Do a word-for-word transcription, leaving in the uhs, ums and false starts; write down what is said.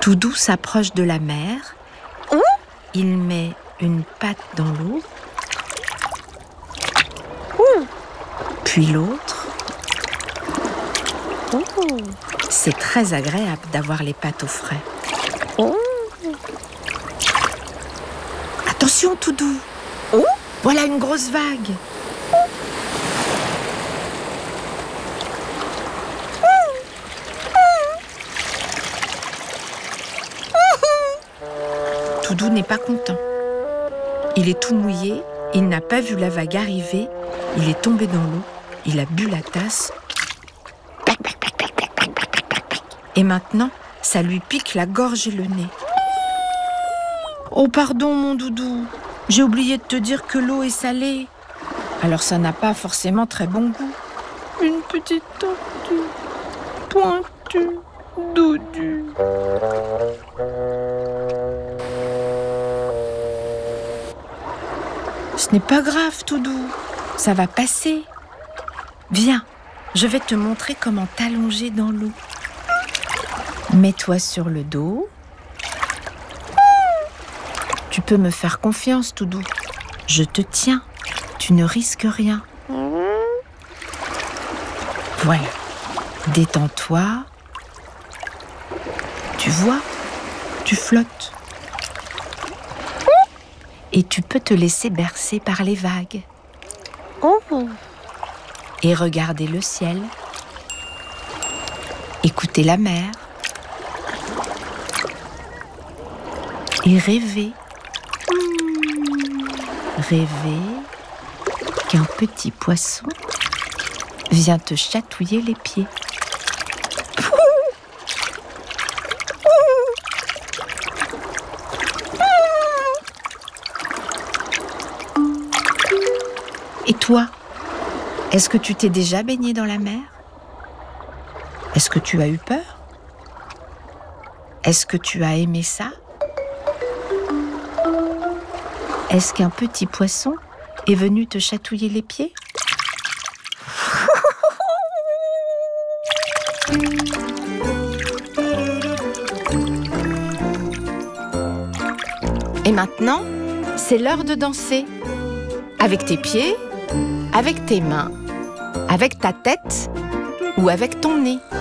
Toudou s'approche de la mer. Où? Il met une patte dans l'eau, Où? puis l'autre. Oh. C'est très agréable d'avoir les pattes au frais. Oh. Attention, Toudou! Oh. Voilà une grosse vague. Toudou n'est pas content. Il est tout mouillé, il n'a pas vu la vague arriver, il est tombé dans l'eau, il a bu la tasse. Et maintenant, ça lui pique la gorge et le nez. Oh pardon mon doudou, j'ai oublié de te dire que l'eau est salée. Alors ça n'a pas forcément très bon goût. Une petite tortue, pointue, doudou. Ce n'est pas grave, Toudou, ça va passer. Viens, je vais te montrer comment t'allonger dans l'eau. Mets-toi sur le dos. Tu peux me faire confiance, Toudou. Je te tiens, tu ne risques rien. Voilà, détends-toi. Tu vois, tu flottes. Et tu peux te laisser bercer par les vagues. Oh. Et regarder le ciel. Écouter la mer. Et rêver. Rêver qu'un petit poisson vient te chatouiller les pieds. Et toi, est-ce que tu t'es déjà baigné dans la mer? Est-ce que tu as eu peur? Est-ce que tu as aimé ça? Est-ce qu'un petit poisson est venu te chatouiller les pieds? Et maintenant, c'est l'heure de danser. Avec tes pieds, avec tes mains, avec ta tête ou avec ton nez.